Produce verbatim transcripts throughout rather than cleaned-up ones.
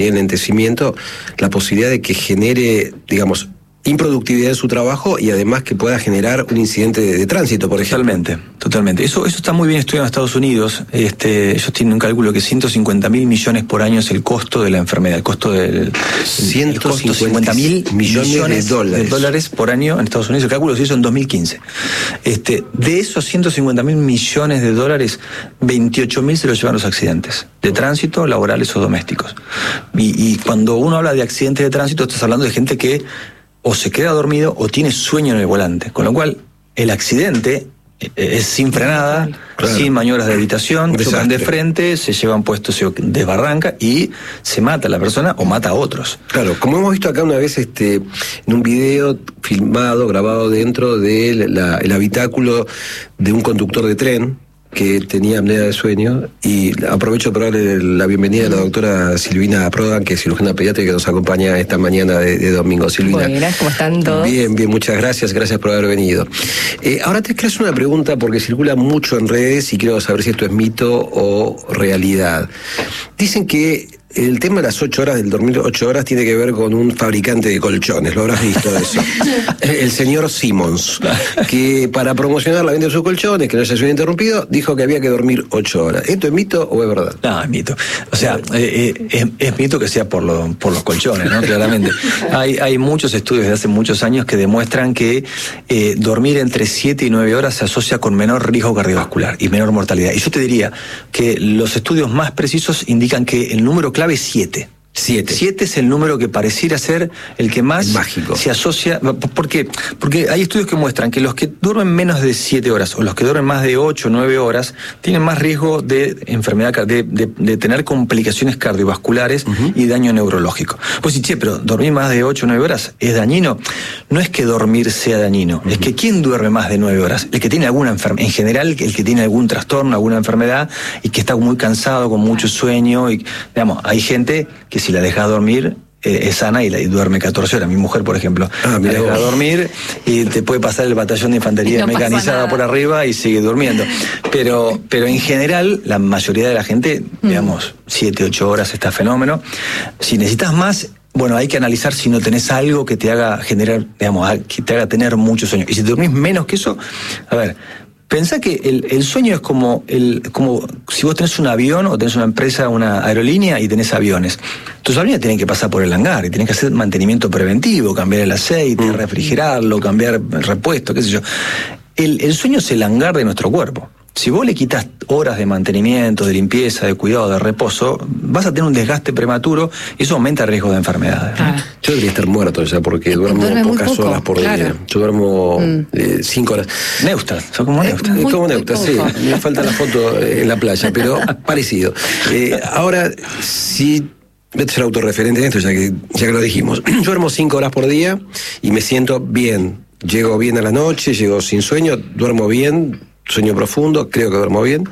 el enlentecimiento, la posibilidad de que genere, digamos, improductividad en su trabajo y además que pueda generar un incidente de, de tránsito, por ejemplo. Totalmente, totalmente. Eso, eso está muy bien estudiado en Estados Unidos. Este, ellos tienen un cálculo que ciento cincuenta mil millones por año es el costo de la enfermedad, el costo del ciento cincuenta mil millones de dólares. de dólares por año en Estados Unidos. El cálculo se hizo en dos mil quince. Este, de esos ciento cincuenta mil millones de dólares, veintiocho mil se los llevan los accidentes de tránsito, laborales o domésticos. Y, y cuando uno habla de accidentes de tránsito, estás hablando de gente que o se queda dormido o tiene sueño en el volante. Con lo cual, el accidente es sin frenada, claro, sin maniobras de evitación, chocan de frente, se llevan puestos, se desbarranca y se mata a la persona o mata a otros. Claro, como hemos visto acá una vez este, en un video filmado, grabado dentro del habitáculo de un conductor de tren que tenía apnea de sueño, y aprovecho para darle la bienvenida a la doctora Silvina Prodan, que es cirujana pediátrica que nos acompaña esta mañana de, de domingo. Silvina. Buenas, ¿cómo están todos? Bien, bien, muchas gracias, gracias por haber venido. Eh, ahora te quiero hacer una pregunta porque circula mucho en redes y quiero saber si esto es mito o realidad. Dicen que el tema de las ocho horas, del dormir ocho horas, tiene que ver con un fabricante de colchones, lo habrás visto eso. El señor Simmons, que para promocionar la venta de sus colchones, que no haya sido interrumpido, dijo que había que dormir ocho horas. ¿Esto es mito o es verdad? No, es mito. O sea, eh, eh, es, es mito que sea por, lo, por los colchones, ¿no? Claramente. Hay, hay muchos estudios de hace muchos años que demuestran que eh, dormir entre siete y nueve horas se asocia con menor riesgo cardiovascular y menor mortalidad. Y yo te diría que los estudios más precisos indican que el número clave es siete. Siete. Siete es el número que pareciera ser el que más el mágico. Se asocia. ¿Por qué? Porque hay estudios que muestran que los que duermen menos de siete horas o los que duermen más de ocho o nueve horas tienen más riesgo de enfermedad, de, de, de tener complicaciones cardiovasculares uh-huh. y daño neurológico. Pues sí, che, pero dormir más de ocho o nueve horas es dañino. No es que dormir sea dañino, uh-huh. es que ¿quién duerme más de nueve horas? El que tiene alguna enfermedad, en general el que tiene algún trastorno, alguna enfermedad y que está muy cansado, con mucho sueño. Y, digamos, hay gente que si la dejas dormir eh, es sana y, la, y duerme catorce horas. Mi mujer, por ejemplo, ah, la deja dormir y te puede pasar el batallón de infantería no mecanizada por arriba y sigue durmiendo. Pero, pero en general, la mayoría de la gente, mm. digamos, siete, ocho horas está fenómeno. Si necesitas más, bueno, hay que analizar si no tenés algo que te haga generar, digamos, que te haga tener mucho sueño. Y si te dormís menos que eso, a ver, pensá que el, el sueño es como, el, como si vos tenés un avión o tenés una empresa, una aerolínea y tenés aviones. Tus aviones tienen que pasar por el hangar y tienen que hacer mantenimiento preventivo, cambiar el aceite, mm. refrigerarlo, cambiar el repuesto, qué sé yo. El, el sueño es el hangar de nuestro cuerpo. Si vos le quitas horas de mantenimiento, de limpieza, de cuidado, de reposo, vas a tener un desgaste prematuro y eso aumenta el riesgo de enfermedades. ¿No? Ah. Yo debería estar muerto ya porque duermo pocas poco, horas por claro. día. Yo duermo mm. eh, cinco horas. Neustad, sos como Neustad. Eh, como Neustad, sí. Me falta la foto en la playa, pero parecido. Eh, ahora, si... Voy a ser autorreferente en esto, ya que, ya que lo dijimos. Yo duermo cinco horas por día y me siento bien. Llego bien a la noche, llego sin sueño, duermo bien, sueño profundo, creo que duermo bien.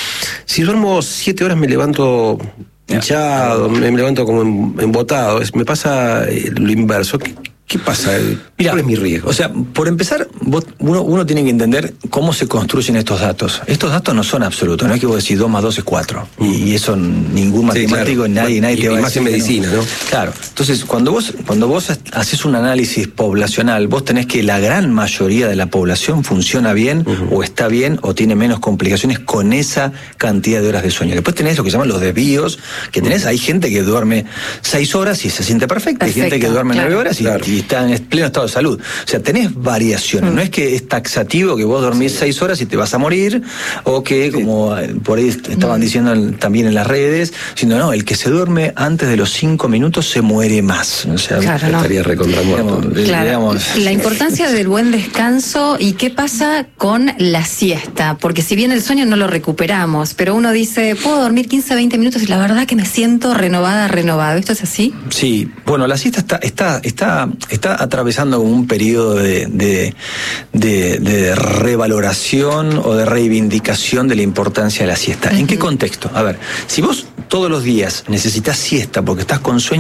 Si duermo siete horas me levanto hinchado, me levanto como embotado. Me pasa lo inverso. ¿Qué, qué pasa? Mira, ¿cuál es mi riesgo? O sea, por empezar, vos, uno, uno tiene que entender cómo se construyen estos datos. Estos datos no son absolutos, no es que vos decís dos más dos es cuatro. Mm. Y, y eso ningún matemático, sí, claro. nadie, nadie y, te va a decir. Y más en medicina, ¿no? ¿no? Claro. Entonces, cuando vos, cuando vos haces un análisis poblacional, vos tenés que la gran mayoría de la población funciona bien, uh-huh. o está bien, o tiene menos complicaciones con esa cantidad de horas de sueño. Después tenés lo que llaman los desvíos, que tenés, uh-huh. hay gente que duerme seis horas y se siente perfecta, hay gente que duerme claro. nueve horas y, claro. y está en pleno estado de salud. O sea, tenés variaciones. Mm. No es que es taxativo que vos dormís sí. seis horas y te vas a morir, o que, sí. como por ahí estaban mm. diciendo también en las redes, sino no, el que se duerme antes de los cinco minutos se muere más. O sea, claro, estaría no. recontra muerto. Digamos, claro. digamos, la importancia del buen descanso y qué pasa con la siesta, porque si bien el sueño no lo recuperamos, pero uno dice, puedo dormir quince, veinte minutos y la verdad que me siento renovada, renovado. ¿Esto es así? Sí. Bueno, la siesta está, está, está, está atravesando un periodo de, de, de, de revaloración o de reivindicación de la importancia de la siesta. Uh-huh. ¿En qué contexto? A ver, si vos todos los días necesitas siesta porque estás con sueño,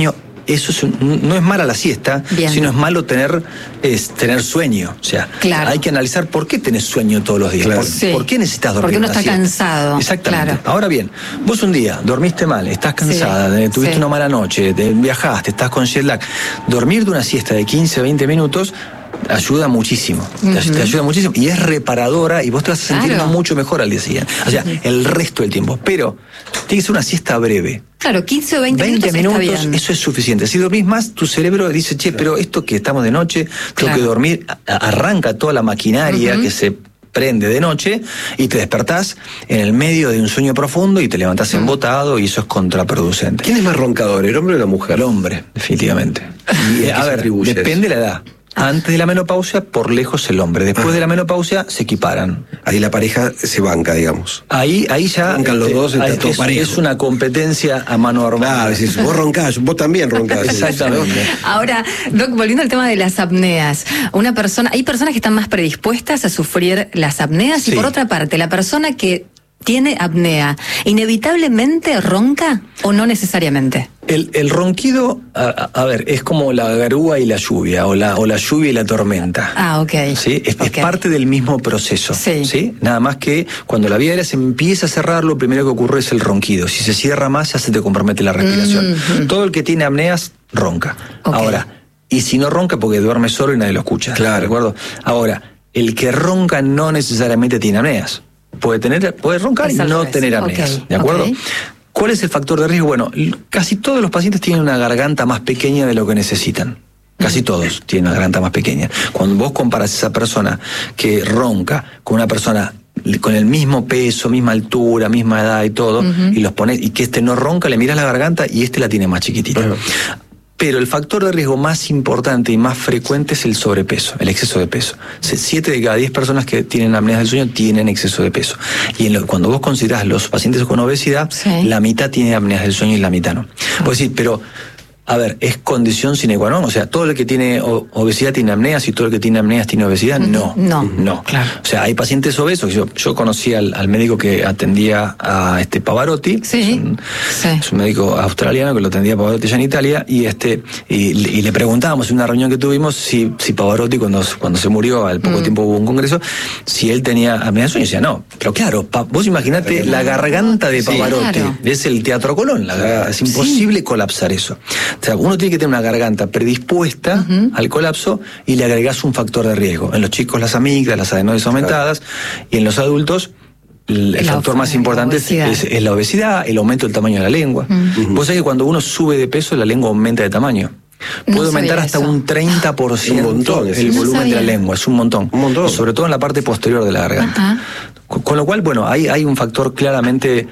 eso es un, no es mala la siesta, Bien. sino es malo tener, es, tener sueño. O sea, claro. hay que analizar por qué tenés sueño todos los días. Claro. Por, sí. ¿Por qué necesitas dormir? Porque uno está siesta? cansado. Exactamente. Claro. Ahora bien, vos un día dormiste mal, estás cansada, sí. tuviste sí. una mala noche, te viajaste, estás con jet lag. Dormir de una siesta de quince a veinte minutos ayuda muchísimo, uh-huh. te, te ayuda muchísimo y es reparadora y vos te vas a sentir claro. mucho mejor al día siguiente. O sea, uh-huh. el resto del tiempo. Pero tiene que ser una siesta breve. Claro, quince o veinte, veinte minutos, minutos está bien. Eso es suficiente. Si dormís más, tu cerebro dice, che, pero esto que estamos de noche, tengo claro. que dormir, arranca toda la maquinaria uh-huh. que se prende de noche y te despertás en el medio de un sueño profundo y te levantás uh-huh. embotado y eso es contraproducente. ¿Quién es más roncador, el hombre o la mujer? El hombre, definitivamente. Y, a ver, depende de la edad. Antes de la menopausia, por lejos el hombre. Después ah. de la menopausia, se equiparan. Ahí la pareja se banca, digamos. Ahí, ahí ya... Bancan los dos, ahí, es, es una competencia a mano armada. Ah, decís, vos roncás, vos también roncás. Exactamente. Ahora, Doc, volviendo al tema de las apneas. Una persona, hay personas que están más predispuestas a sufrir las apneas sí. y por otra parte, la persona que tiene apnea, ¿inevitablemente ronca o no necesariamente? El, el ronquido, a, a ver, es como la garúa y la lluvia, o la, o la lluvia y la tormenta. Ah, ok. ¿Sí? Es, okay. es parte del mismo proceso. Sí. ¿Sí? Nada más que cuando la vía aérea se empieza a cerrar, lo primero que ocurre es el ronquido. Si se cierra más, ya se te compromete la respiración. Mm-hmm. Todo el que tiene apneas, ronca. Okay. Ahora, y si no ronca, porque duerme solo y nadie lo escucha. Claro. ¿De acuerdo? Ahora, el que ronca no necesariamente tiene apneas. Puede tener, puede roncar y no tener apneas. Okay. ¿De acuerdo? Okay. ¿Cuál es el factor de riesgo? Bueno, casi todos los pacientes tienen una garganta más pequeña de lo que necesitan. Casi todos tienen una garganta más pequeña. Cuando vos comparas a esa persona que ronca con una persona con el mismo peso, misma altura, misma edad y todo, uh-huh. y los pones, y que este no ronca, le miras la garganta y este la tiene más chiquitita. Uh-huh. Pero el factor de riesgo más importante y más frecuente es el sobrepeso, el exceso de peso. Siete de cada diez personas que tienen apneas del sueño tienen exceso de peso. Y en lo, cuando vos considerás los pacientes con obesidad, sí. la mitad tiene apneas del sueño y la mitad no. Ah. Puedes decir, pero... A ver, ¿es condición sine qua non? O sea, ¿todo el que tiene obesidad tiene apneas y todo el que tiene apneas tiene obesidad? No. No. No. Claro. O sea, hay pacientes obesos. Yo, yo conocí al, al médico que atendía a este Pavarotti. Sí. Es un, sí. es un médico australiano que lo atendía a Pavarotti ya en Italia. Y este y, y le preguntábamos en una reunión que tuvimos si, si Pavarotti, cuando, cuando se murió, al poco mm. tiempo hubo un congreso, si él tenía apnea de sueño. Y decía, no. Pero claro, pa, vos imaginate la garganta de Pavarotti. Claro. Es el Teatro Colón. La, claro. Es imposible sí. colapsar eso. O sea, uno tiene que tener una garganta predispuesta uh-huh. al colapso y le agregás un factor de riesgo. En los chicos las amígdalas, las adenoides aumentadas, claro. y en los adultos el, el factor más importante es, es, es la obesidad, el aumento del tamaño de la lengua. Uh-huh. Vos sabés que cuando uno sube de peso, la lengua aumenta de tamaño. Puede no aumentar hasta eso. Un treinta por ciento un montón, el no volumen sabía. De la lengua, es un montón. Un montón. Sobre todo en la parte posterior de la garganta. Uh-huh. Con lo cual, bueno, hay, hay un factor claramente...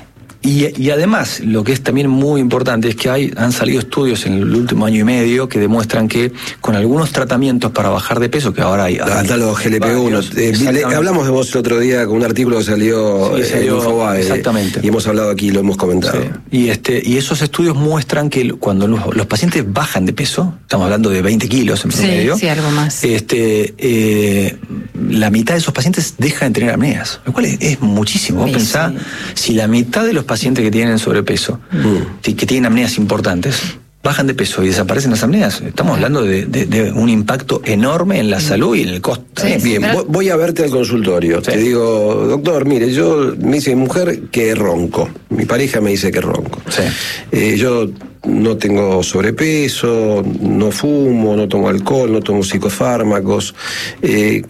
Y, y además, lo que es también muy importante es que hay, han salido estudios en el último año y medio que demuestran que con algunos tratamientos para bajar de peso, que ahora hay... Hasta los G L P uno. Eh, hablamos de vos el otro día con un artículo que salió, sí, salió en Infobae. Exactamente. Y hemos hablado aquí, lo hemos comentado. Sí. Y, este, y esos estudios muestran que cuando los, los pacientes bajan de peso, estamos hablando de veinte kilos en promedio. Sí, sí, algo más. Este, eh, la mitad de esos pacientes dejan de tener apneas, lo cual es, es muchísimo. Vos sí, pensá, sí. si la mitad de los pacientes que tienen sobrepeso, mm. que tienen apneas importantes, bajan de peso y desaparecen las apneas, estamos hablando de, de, de un impacto enorme en la salud y en el costo. Sí, sí, bien, pero... voy a verte al consultorio. Sí. Te digo, doctor, mire, yo me dice mi mujer que ronco, mi pareja me dice que ronco. Sí. Eh, yo no tengo sobrepeso, no fumo, no tomo alcohol, no tomo psicofármacos. Eh,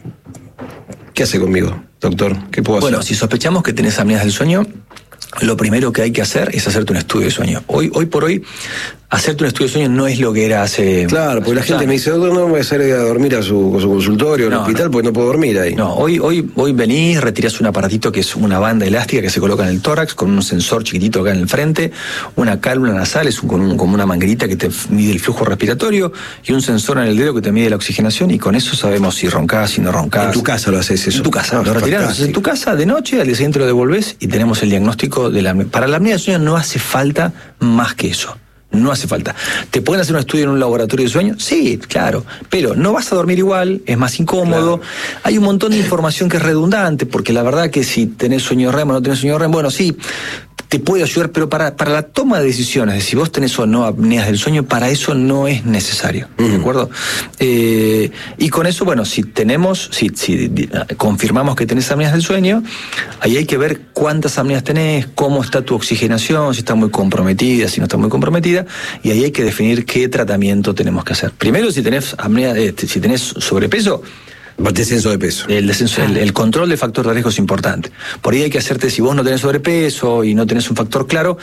¿Qué hace conmigo, doctor? ¿Qué puedo hacer? Bueno, si sospechamos que tenés apneas del sueño, lo primero que hay que hacer es hacerte un estudio de sueño. Hoy, hoy por hoy, hacerte un estudio de sueño no es lo que era hace... Claro, porque la gente me dice, doctor, no voy a salir a dormir a su, a su consultorio, al no, hospital, no. porque no puedo dormir ahí. No, hoy, hoy, hoy venís, retirás un aparatito que es una banda elástica que se coloca en el tórax, con un sensor chiquitito acá en el frente, una cálula nasal, es un, con un, como una manguerita que te mide el flujo respiratorio, y un sensor en el dedo que te mide la oxigenación, y con eso sabemos si roncás, si no roncás. En tu casa lo haces eso. En tu casa, no, lo retirás en tu casa de noche, al día siguiente lo devolvés y tenemos el diagnóstico de la... Para la apnea de sueño no hace falta más que eso. No hace falta. ¿Te pueden hacer un estudio en un laboratorio de sueño? Sí, claro. Pero no vas a dormir igual, es más incómodo. Claro. Hay un montón de información que es redundante, porque la verdad que si tenés sueño R E M o no tenés sueño R E M, bueno, sí, te puede ayudar, pero para, para la toma de decisiones, de si vos tenés o no apneas del sueño, para eso no es necesario, ¿de uh-huh. acuerdo? Eh, y con eso, bueno, si tenemos, si, si confirmamos que tenés apneas del sueño, ahí hay que ver cuántas apneas tenés, cómo está tu oxigenación, si está muy comprometida, si no está muy comprometida, y ahí hay que definir qué tratamiento tenemos que hacer. Primero, si tenés apnea, eh, si tenés sobrepeso, descenso de peso. El descenso, el, el control del factor de riesgo es importante. Por ahí hay que hacerte, si vos no tenés sobrepeso y no tenés un factor claro,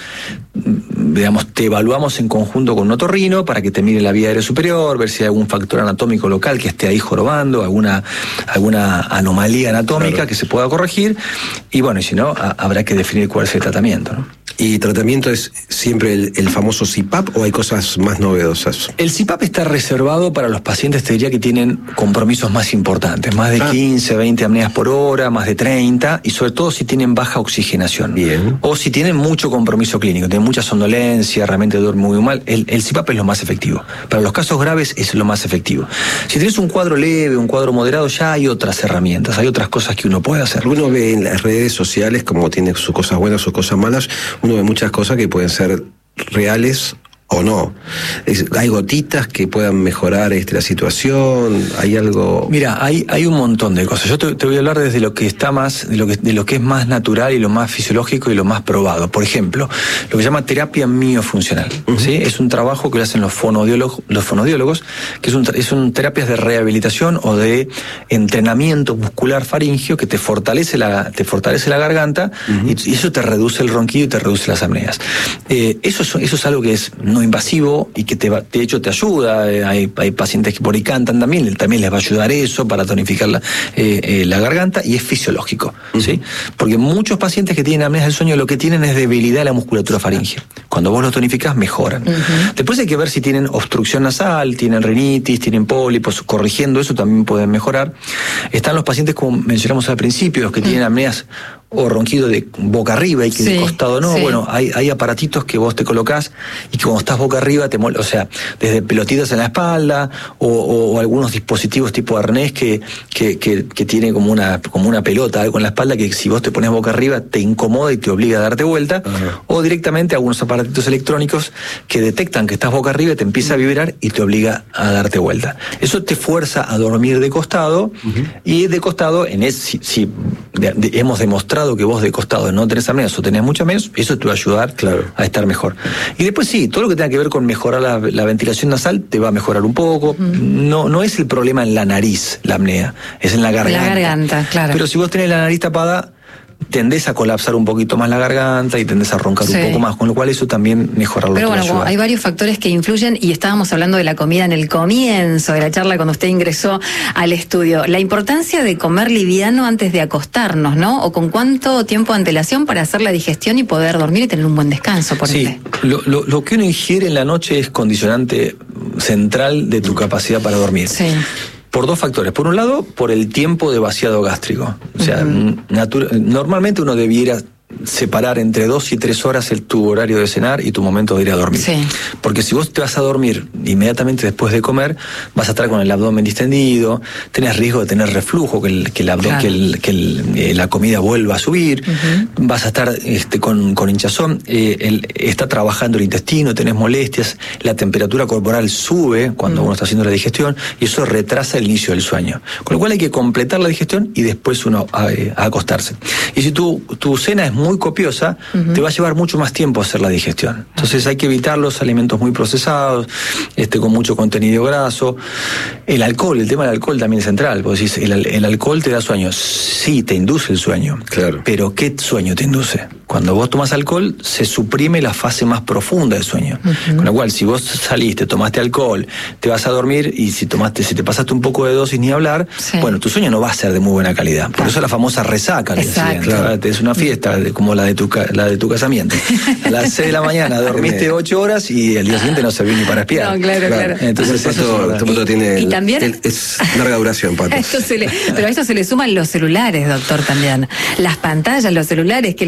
digamos, te evaluamos en conjunto con un otorrino para que te mire la vía aérea superior, ver si hay algún factor anatómico local que esté ahí jorobando, alguna, alguna anomalía anatómica claro. que se pueda corregir, y bueno, y si no, a, habrá que definir cuál es el tratamiento, ¿no? ¿Y tratamiento es siempre el, el famoso C P A P o hay cosas más novedosas? El C P A P está reservado para los pacientes, te diría, que tienen compromisos más importantes, más de ah. quince, veinte apneas por hora, más de treinta, y sobre todo si tienen baja oxigenación. Bien. O si tienen mucho compromiso clínico, tienen mucha somnolencia, realmente duermen muy mal, el, el C P A P es lo más efectivo. Para los casos graves es lo más efectivo. Si tienes un cuadro leve, un cuadro moderado, ya hay otras herramientas, hay otras cosas que uno puede hacer. Uno ve en las redes sociales, como tiene sus cosas buenas, sus cosas malas, uno ve muchas cosas que pueden ser reales o no. Es, hay gotitas que puedan mejorar este, la situación, hay algo. Mira, hay, hay un montón de cosas. Yo te, te voy a hablar desde lo que está más, de lo que, de lo que es más natural y lo más fisiológico y lo más probado. Por ejemplo, lo que se llama terapia miofuncional. Uh-huh. ¿Sí? Es un trabajo que lo hacen los fonodiólogos, los fonodiólogos, que es un, es un terapias de rehabilitación o de entrenamiento muscular faríngeo que te fortalece la, te fortalece la garganta uh-huh. y, y eso te reduce el ronquido y te reduce las apneas. Eh, eso, es, eso es algo que es no invasivo y que te va, de hecho te ayuda. Hay, hay pacientes que por ahí cantan también, también les va a ayudar eso para tonificar la, eh, eh, la garganta, y es fisiológico, uh-huh. ¿sí? Porque muchos pacientes que tienen apneas del sueño lo que tienen es debilidad de la musculatura faríngea. Cuando vos los tonificás, mejoran. Uh-huh. Después hay que ver si tienen obstrucción nasal, tienen rinitis, tienen pólipos, corrigiendo eso también pueden mejorar. Están los pacientes, como mencionamos al principio, los que uh-huh. tienen apneas o ronquido de boca arriba y que sí, de costado no, sí. bueno, hay, hay aparatitos que vos te colocás y que cuando estás boca arriba te molesta, o sea, desde pelotitas en la espalda o, o, o algunos dispositivos tipo arnés que, que, que, que tiene como una, como una pelota, algo en la espalda que si vos te pones boca arriba te incomoda y te obliga a darte vuelta, uh-huh. o directamente algunos aparatitos electrónicos que detectan que estás boca arriba y te empieza a vibrar y te obliga a darte vuelta. Eso te fuerza a dormir de costado, uh-huh. y de costado, en ese, si, si de, de, hemos demostrado que vos de costado no tenés apneas o tenés mucha menos, eso te va a ayudar claro. a estar mejor. Y después sí, todo lo que tenga que ver con mejorar la, la ventilación nasal te va a mejorar un poco. Uh-huh. No, no es el problema en la nariz, la apnea, es en la garganta. La garganta, claro. Pero si vos tenés la nariz tapada, tendés a colapsar un poquito más la garganta y tendés a roncar sí. un poco más, con lo cual eso también mejorarlo. Pero bueno, como hay varios factores que influyen, y estábamos hablando de la comida en el comienzo de la charla cuando usted ingresó al estudio. La importancia de comer liviano antes de acostarnos, ¿no? O con cuánto tiempo de antelación para hacer la digestión y poder dormir y tener un buen descanso, por sí, ende. Lo, lo, lo que uno ingiere en la noche es condicionante central de tu capacidad para dormir. Sí. Por dos factores. Por un lado, por el tiempo de vaciado gástrico. O sea, uh-huh. natura- normalmente uno debiera separar entre dos y tres horas el tu horario de cenar y tu momento de ir a dormir. Sí. Porque si vos te vas a dormir inmediatamente después de comer, vas a estar con el abdomen distendido, tenés riesgo de tener reflujo, que, el, que, el abdomen, claro. que, el, que el, eh, la comida vuelva a subir, uh-huh. vas a estar este, con, con hinchazón, eh, el, está trabajando el intestino, tenés molestias, la temperatura corporal sube cuando uh-huh. uno está haciendo la digestión y eso retrasa el inicio del sueño. Con lo cual hay que completar la digestión y después uno a, a acostarse. Y si tu, tu cena es muy copiosa, uh-huh. te va a llevar mucho más tiempo hacer la digestión. Entonces hay que evitar los alimentos muy procesados, este, con mucho contenido graso. El alcohol, el tema del alcohol también es central. Vos decís, el, el alcohol te da sueño. Sí, te induce el sueño. Claro. Pero ¿qué sueño te induce? Cuando vos tomas alcohol, se suprime la fase más profunda del sueño. Uh-huh. Con lo cual, si vos saliste, tomaste alcohol, te vas a dormir y si tomaste, si te pasaste un poco de dosis ni hablar, sí. bueno, tu sueño no va a ser de muy buena calidad. Por claro. eso la famosa resaca. Claro. Es una fiesta como la de tu, la de tu casamiento. A las seis de la mañana dormiste ocho horas y el día siguiente no serví ni para espiar. No, claro, claro. claro. Entonces esto, esto, esto tiene... Y el, también... El, es larga duración, Pato. Esto se le, pero a esto se le suman los celulares, doctor, también. Las pantallas, los celulares, que la mayoría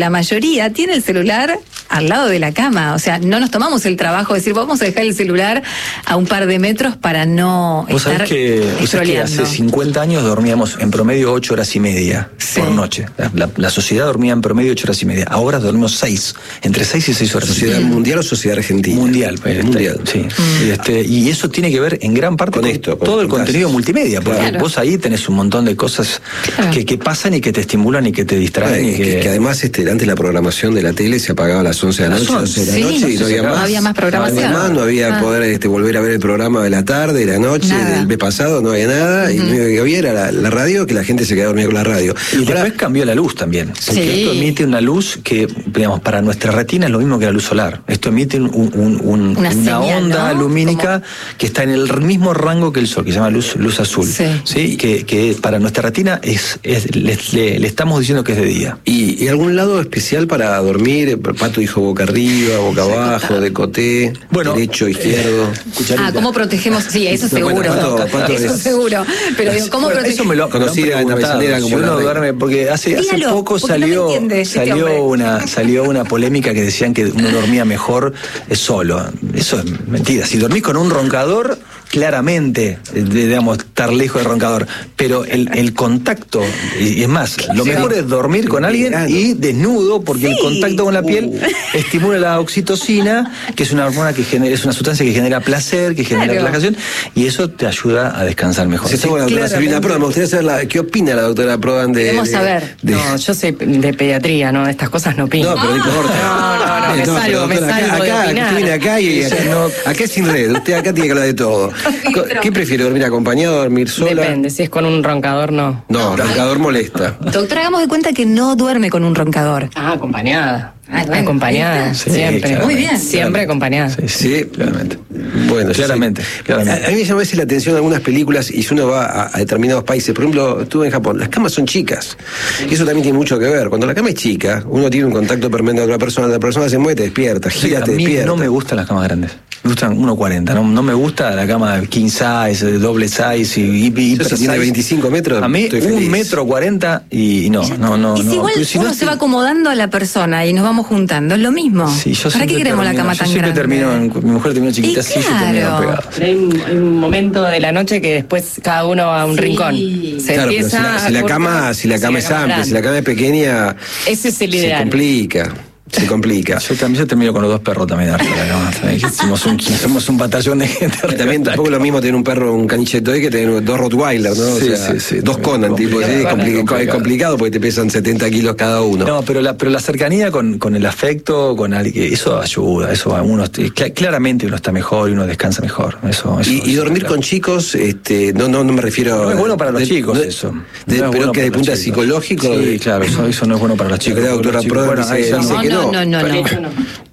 día tiene el celular al lado de la cama. O sea, no nos tomamos el trabajo de decir, vamos a dejar el celular a un par de metros para no ¿Vos estar sabés que, vos sabés que hace cincuenta años dormíamos en promedio ocho horas y media sí. por noche? La, la, la sociedad dormía en promedio ocho horas y media. Ahora dormimos seis, entre seis y seis horas. ¿Sociedad mundial o sociedad argentina? Mundial. Pues, mundial. Sí. Mm. Este, y eso tiene que ver en gran parte con, con esto, con todo el contenido multimedia, porque claro. vos ahí tenés un montón de cosas claro. que, que pasan y que te estimulan y que te distraen. Ay, y que, que, que además este, antes la programación de la tele se apagaba a las once de la noche, doce de la noche sí, y no había, no más, había más programación. No había más, no había ah. poder este, volver a ver el programa de la tarde, de la noche, nada. del mes pasado, no había nada, uh-huh. y lo único que había era la, la radio, que la gente se quedaba dormida con la radio. Y ahora, después cambió la luz también. Sí. Porque esto emite una luz que, digamos, para nuestra retina es lo mismo que la luz solar. Esto emite un, un, un, una, una señal, onda ¿no? lumínica ¿Cómo? Que está en el mismo rango que el sol, que se llama luz, luz azul. Sí. ¿Sí? Que, que para nuestra retina es, es le, le, le estamos diciendo que es de día. ¿Y, y algún lado especial para dormir? Pato dijo boca arriba, boca sí, abajo, de coté, bueno, derecho, izquierdo. Eh, ah, ¿cómo protegemos? Sí, eso no, seguro. Bueno, Pato, Pato eso es... seguro. Pero digo, ¿cómo bueno, protegemos? Eso me lo conocida en la mesanera como uno duerme, porque hace, hace Dígalo, poco salió, no entiende, salió, este una, salió una polémica que decían que uno dormía mejor solo. Eso es mentira. Si dormís con un roncador, claramente, digamos, estar lejos del roncador, pero el, el contacto, y es más, lo sí. mejor es dormir con alguien y desnudo, porque sí. el contacto con la piel uh. estimula la oxitocina, que es una hormona que genera, es una sustancia que genera placer, que genera claro. relajación, y eso te ayuda a descansar mejor. Sí, sí, bueno, doctora Silvina Prodan, me gustaría saber la, qué opina la doctora Prodan de... Queremos saber. De, no, yo soy de pediatría, ¿no? Estas cosas no opino. No, pero no importa. No, no, no, me no, salgo, me salgo acá, de acá, opinar. Usted viene acá y acá, no, acá es sin red, usted acá tiene que hablar de todo. ¿Qué prefiere, dormir acompañado, dormir sola? Depende, si es con un roncador, no. No, roncador molesta. Doctora, hagamos de cuenta que no duerme con un roncador. Ah, acompañada. Ah, acompañada, sí, siempre. Muy bien. Siempre acompañada. Sí, sí, claramente. Bueno, claramente, sí. claramente. A, a mí me llama a veces la atención algunas películas y si uno va a, a determinados países, por ejemplo, estuve en Japón, las camas son chicas. Y eso también tiene mucho que ver. Cuando la cama es chica, uno tiene un contacto permanente con otra persona, la persona se mueve, te despierta, gira, sí, te despierta. No me gustan las camas grandes. Me gustan uno cuarenta, no, no me gusta la cama king size, doble size y, y, y si tiene veinticinco metros. A mí un metro cuarenta y no, no, no. Y si no, igual si uno no, se va acomodando a la persona y nos vamos juntando, es lo mismo. Sí, yo ¿Para qué queremos termino, la cama yo tan siempre grande? Termino en, mi mujer termina chiquita, sí, claro. yo termino pegado. Pero hay un, hay un momento de la noche que después cada uno a un sí. rincón. Se claro, empieza si la, si la cama, si la cama si es amplia, si la cama es pequeña, ese es el ideal. Se complica. Se complica. Yo también yo termino con los dos perros también. Somos un, somos un batallón de gente. Y también tampoco es lo mismo tener un perro, un caniche toy, que tener dos Rottweiler, ¿no? Sí, o sea, sí, sí, dos Conan, tipo, sí, es complicado, es complicado porque te pesan setenta kilos cada uno. No, pero la, pero la cercanía con, con el afecto, con alguien, eso ayuda, eso a uno, claramente uno está mejor y uno descansa mejor. Eso, eso, y, eso y dormir claro. con chicos, este, no, no, no me refiero. No es bueno para los de, chicos de, eso. De, no pero bueno que de punto psicológico. Sí, de, claro, eso, eso no es bueno para los chicos. La doctora Prodan dice, dice no, que no. No, no, no, no. No.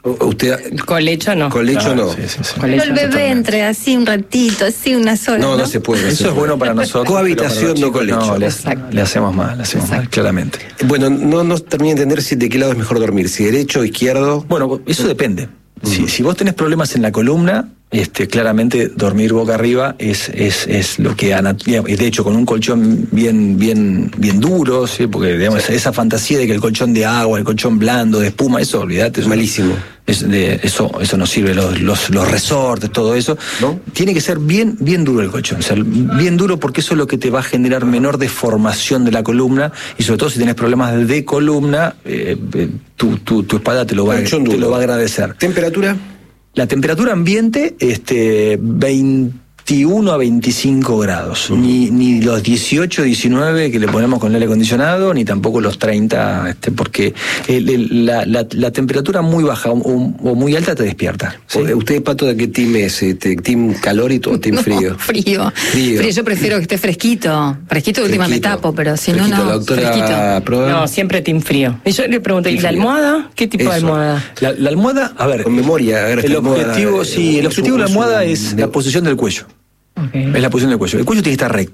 Usted, colecho no. Colecho claro, no. Sí, sí, sí. Pero el bebé entre así un ratito, así una sola. No, no, no se puede. No Eso se es puede. bueno para nosotros. Cohabitación, no colecho. No, le, le hacemos mal, le hacemos Exacto. mal, claramente. Bueno, no, no terminé de entender si de qué lado es mejor dormir, si derecho o izquierdo. Bueno, eso depende. Uh-huh. Si, si vos tenés problemas en la columna, este, claramente dormir boca arriba es, es, es lo que, de hecho, con un colchón bien, bien, bien duro, ¿sí? Porque digamos, sí. esa fantasía de que el colchón de agua, el colchón blando, de espuma, eso, olvídate. Es malísimo. Es de, eso, eso no sirve, los, los, los resortes, todo eso. ¿No? Tiene que ser bien, bien duro el colchón, o sea, bien duro porque eso es lo que te va a generar menor deformación de la columna y sobre todo si tenés problemas de columna, eh, tu, tu, tu espalda te lo va, te lo va a agradecer. ¿Temperatura? La temperatura ambiente, este, veintiuno a veinticinco grados. Uh-huh. Ni, ni los dieciocho, diecinueve que le ponemos con el aire acondicionado, ni tampoco los treinta, este, porque el, el, la, la, la temperatura muy baja o, o muy alta te despierta. ¿Sí? ¿Usted, Pato, de qué team es? Este, ¿Team calor y todo? ¿Team no, frío? frío? Frío. Frío. Yo prefiero que esté fresquito. Fresquito, de última me tapo, pero si no, no. La doctora Prodan. No, siempre team frío. Y yo le pregunto, ¿y la almohada? ¿Qué tipo Eso. de almohada? La, la almohada, a ver. Con memoria. A ver, el objetivo, almohada, sí, el objetivo de la almohada es de... la posición del cuello. Okay. Es la posición del cuello. El cuello tiene que estar recto.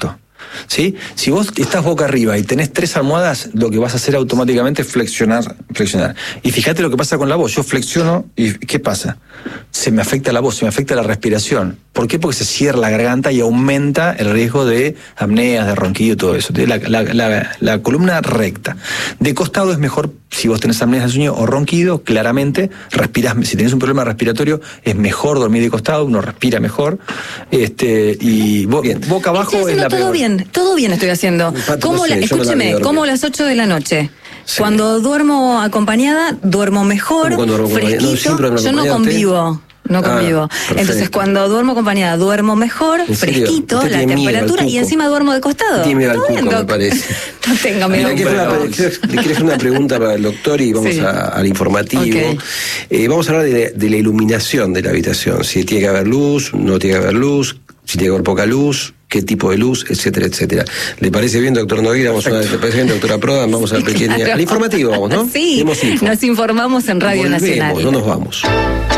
¿Sí? Si vos estás boca arriba y tenés tres almohadas, lo que vas a hacer automáticamente es flexionar, flexionar. Y fíjate lo que pasa con la voz. Yo flexiono y ¿qué pasa? Se me afecta la voz, se me afecta la respiración. ¿Por qué? Porque se cierra la garganta y aumenta el riesgo de apneas, de ronquido y todo eso. La, la, la, la columna recta. De costado es mejor, si vos tenés apneas del sueño o ronquido, claramente respiras. Si tenés un problema respiratorio, es mejor dormir de costado, uno respira mejor. Este, y bo, bien. Boca abajo estoy es la todo peor. Bien, todo bien estoy haciendo. ¿Cómo la, escúcheme, como las ocho de la noche. Sí. Cuando duermo acompañada, duermo mejor, duermo fresquito. No, yo no convivo. No convivo. Ah, entonces, cuando duermo acompañada, duermo mejor, fresquito, la temperatura, y encima duermo de costado. Tiene miedo al cuco, me parece. No tengo miedo al cuco. Le quiero hacer una pregunta para el doctor y vamos sí. a, al informativo. Okay. Eh, vamos a hablar de, de la iluminación de la habitación. Si tiene que haber luz, no tiene que haber luz, si tiene que haber poca luz, qué tipo de luz, etcétera, etcétera. ¿Le parece bien, doctor Nogueira? Vamos a, ¿Le parece bien, doctora Prodan? Vamos a la pequeña... Claro. Al informativo vamos, ¿no? Sí, nos informamos en Radio Volvemos, Nacional. No nos vamos.